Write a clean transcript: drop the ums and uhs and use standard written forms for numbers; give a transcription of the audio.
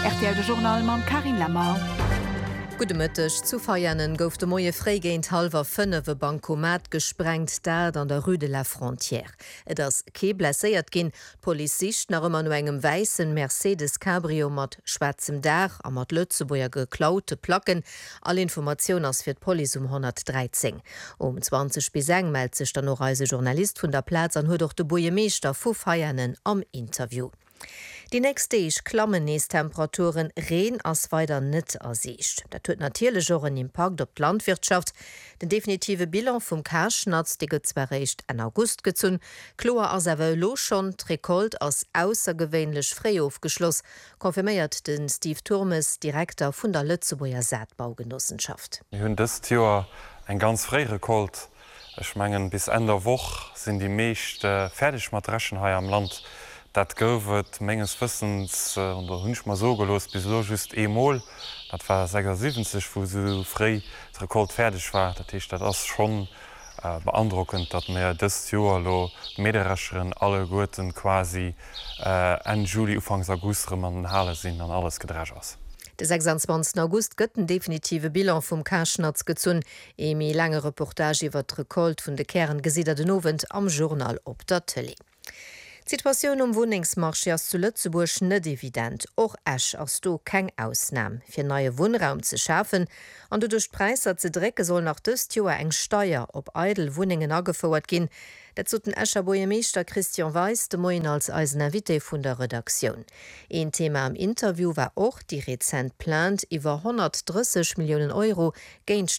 RTL de Journal mam Karin Lamar. Gudemëttech zu feiernen gouf de moie Frégéint halwer 5 Bankomat gesprengt dat an der Rue de la Frontière. Et ass ke blesséiert ginn Polizist nach ëmmer no engem weißen Mercedes Cabrio mat schwarzem Dach a mat Lëtzebuier geklaute Placken. All Information ass fir d Poli 113. 20 bis eng meldt sech der no Reisejournalist vun der Platz an huet doch de Bojemeeser vu feiernen am Interview. Die nächste Deeg klammen Temperaturen reen ass weiter net ersicht. Dat huet natierlech Joren Impact op d Landwirtschaft. Den definitive Bilan vum Kaschnatz de gezwerrecht en August gezunn. Kloer as lo schon Trekolt ass aussergewéinlech Fréofgeschloss, konfirméiert den Steve Turmes, Direktor vun der Lützebuer Saatbaugenossenschaft. Hunn dëst Joer eng ganz frére Kolt. Ech menggen bis Ende Woch sinn die meescht fertig mat Dreschen hai am Land. Dat goufet menges Wissens und der hunsch mal so gelos bis lo just emol. Dat war 76 wo so frei Rekord fertig war. Dat hicht dat ass schon beandruckend, dat mir dës Joer lo Mederecheren alle Goeten quasi en Juli ufangs August man den Halle sinn an alles gedrech ass. De 26. August gëtten definitive Bilan vum Kaschnatz gezunn. Emi lange Reportage iwwer d Rekolt vun de Kerren gesider den Novent am Journal op der Tele. Situationun Wohningsmarsch ass zu Lützeburg net evident. Och Esch ass do keng Ausnahme. Fir neue Wohnraum ze schafen, an du duch Preiser ze drecke soll nach dëst Joer eng Steier op Eidel Wohningen agefauerert ginn. Dat zu den Escher Bojemeeser Christian Weiss de Moin als Eisenvité vun der Redaktion. Een Thema am Interview war och die Rezent plant iwwer 130 Millionen Euro géint